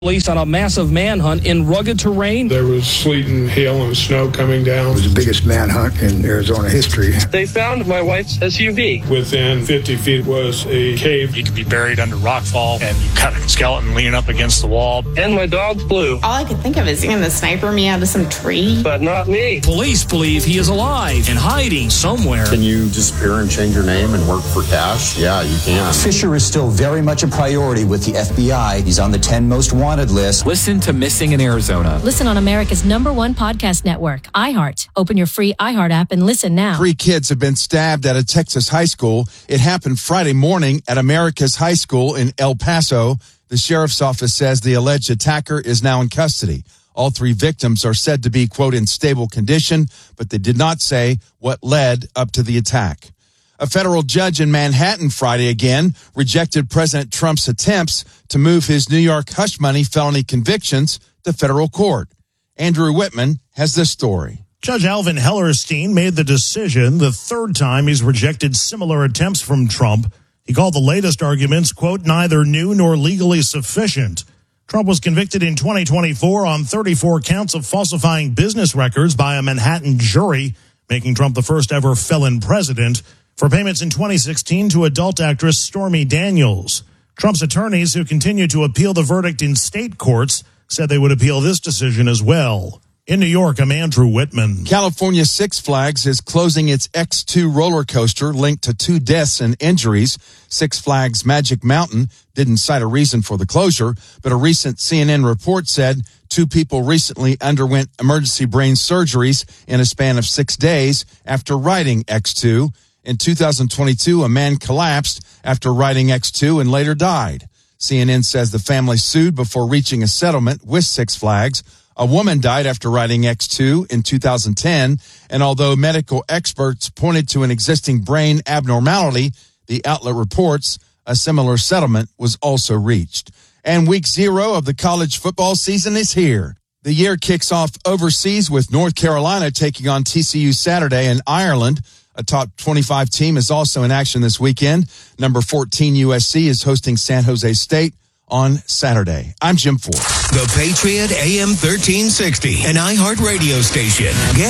Police on a massive manhunt in rugged terrain. There was sleet and hail and snow coming down. It was the biggest manhunt in Arizona history. They found my wife's SUV. Within 50 feet was a cave. You could be buried under rockfall, and you cut a skeleton leaning up against the wall. And my dog Blue. All I could think of is seeing the sniper me out of some tree. But not me. Police believe he is alive and hiding somewhere. Can you disappear and change your name and work for cash? Yeah, you can. Fisher is still very much a priority with the FBI. He's on the 10 most wanted list. Listen to Missing in Arizona. Listen on America's #1 podcast network, iHeart. Open your free iHeart app and listen now. 3 kids have been stabbed at a Texas high school. It happened Friday morning at America's High School in El Paso. The sheriff's office says the alleged attacker is now in custody. All 3 victims are said to be, quote, in stable condition, but they did not say what led up to the attack. A federal judge in Manhattan Friday again rejected President Trump's attempts to move his New York hush money felony convictions to federal court. Andrew Whitman has this story. Judge Alvin Hellerstein made the decision the 3rd time he's rejected similar attempts from Trump. He called the latest arguments, quote, neither new nor legally sufficient. Trump was convicted in 2024 on 34 counts of falsifying business records by a Manhattan jury, making Trump the first ever felon president, for payments in 2016 to adult actress Stormy Daniels. Trump's attorneys, who continue to appeal the verdict in state courts, said they would appeal this decision as well. In New York, I'm Andrew Whitman. California Six Flags is closing its X2 roller coaster linked to 2 deaths and injuries. Six Flags Magic Mountain didn't cite a reason for the closure, but a recent CNN report said 2 people recently underwent emergency brain surgeries in a span of 6 days after riding X2. In 2022, a man collapsed after riding X2 and later died. CNN says the family sued before reaching a settlement with Six Flags. A woman died after riding X2 in 2010, and although medical experts pointed to an existing brain abnormality, the outlet reports a similar settlement was also reached. And week 0 of the college football season is here. The year kicks off overseas with North Carolina taking on TCU Saturday in Ireland. A top 25 team is also in action this weekend. Number 14 USC is hosting San Jose State on Saturday. I'm Jim Ford. The Patriot AM 1360, an iHeart radio station. Get